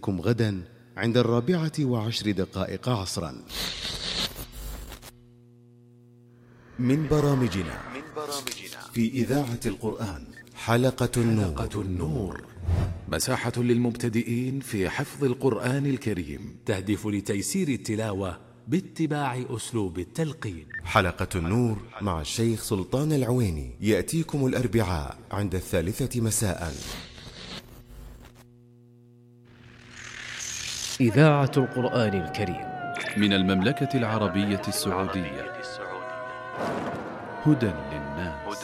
بكم غدا عند 4:10 عصرا. من برامجنا في إذاعة القرآن حلقة النور، مساحة للمبتدئين في حفظ القرآن الكريم، تهدف لتيسير التلاوة باتباع أسلوب التلقين. حلقة النور مع الشيخ سلطان العويني يأتيكم الأربعاء عند 3 مساء. إذاعة القرآن الكريم من المملكة العربية السعودية، هدى للناس.